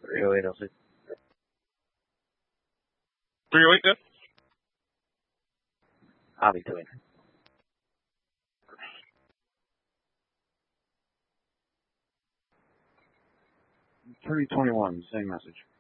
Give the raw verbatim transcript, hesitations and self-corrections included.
three oh eight oh six. three oh eight, good. Hobby Twin. thirty twenty-one, same message.